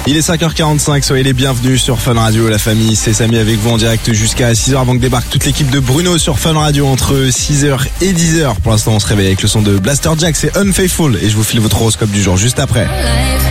Il est 5h45, soyez les bienvenus sur Fun Radio, la famille. C'est Samy avec vous en direct jusqu'à 6h avant que débarque toute l'équipe de Bruno sur Fun Radio entre 6h et 10h. Pour l'instant, on se réveille avec le son de Blaster Jack, c'est Unfaithful et je vous file votre horoscope du jour juste après.